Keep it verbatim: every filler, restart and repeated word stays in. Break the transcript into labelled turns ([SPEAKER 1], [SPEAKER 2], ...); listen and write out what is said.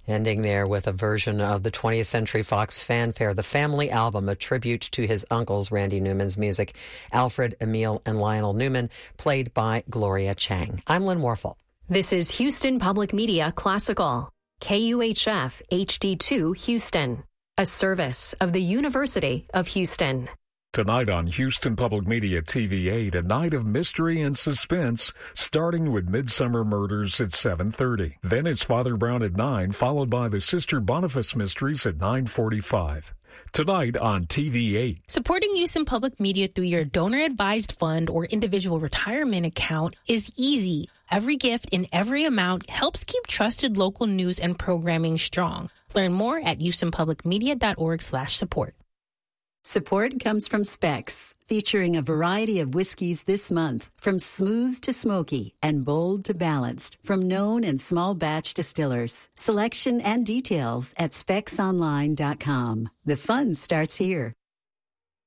[SPEAKER 1] Ending there with a version of the twentieth Century Fox fanfare, The Family Album, a tribute to his uncles, Randy Newman's music, Alfred, Emil, and Lionel Newman, played by Gloria Chang. I'm Lynn Warfel.
[SPEAKER 2] This is Houston Public Media Classical, K U H F H D two Houston, a service of the University of Houston.
[SPEAKER 3] Tonight on Houston Public Media T V eight, a night of mystery and suspense, starting with Midsummer Murders at seven thirty. Then it's Father Brown at nine, followed by the Sister Boniface Mysteries at nine forty-five. Tonight on T V eight.
[SPEAKER 4] Supporting Houston Public Media through your donor-advised fund or individual retirement account is easy. Every gift in every amount helps keep trusted local news and programming strong. Learn more at houstonpublicmedia.org slash support.
[SPEAKER 5] Support comes from Specs, featuring a variety of whiskeys this month, from smooth to smoky and bold to balanced, from known and small batch distillers. Selection and details at specs online dot com. The fun starts here.